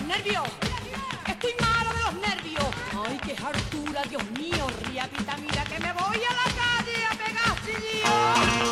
nervios. Estoy mala de los nervios. Ay, qué hartura, Dios mío, riapita mi